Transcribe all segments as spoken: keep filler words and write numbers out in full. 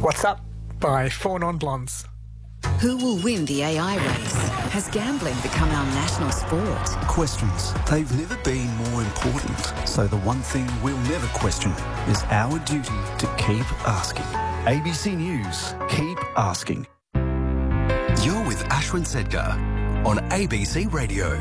What's Up by Four Non-Blondes. Who will win the A I race? Has gambling become our national sport? Questions. They've never been more important. So the one thing we'll never question is our duty to keep asking. A B C News. Keep asking. You're with Ashwin Sedgar on A B C Radio.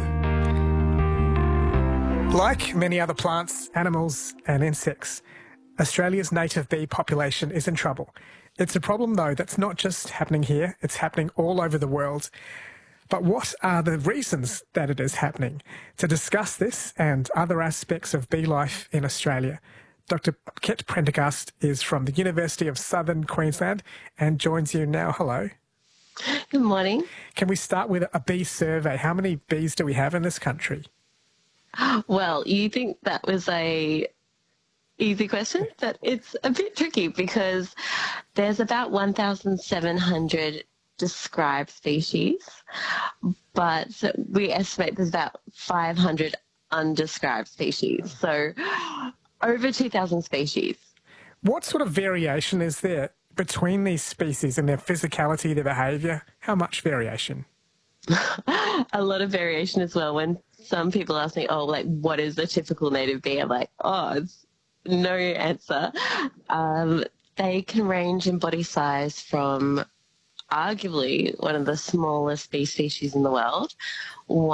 Like many other plants, animals and insects, Australia's native bee population is in trouble. It's a problem, though, that's not just happening here, it's happening all over the world. But what are the reasons that it is happening? To discuss this and other aspects of bee life in Australia, Doctor Kit Prendergast is from the University of Southern Queensland and joins you now. Hello. Good morning. Can we start with a bee survey? How many bees do we have in this country? Well, you think that was a easy question, but it's a bit tricky because there's about one thousand seven hundred described species, but we estimate there's about five hundred undescribed species, so over two thousand species. What sort of variation is there between these species in their physicality, their behaviour? How much variation? A lot of variation as well. When some people ask me, oh, like, what is a typical native bee? I'm like, oh, it's no answer. Um, they can range in body size from arguably one of the smallest bee species in the world,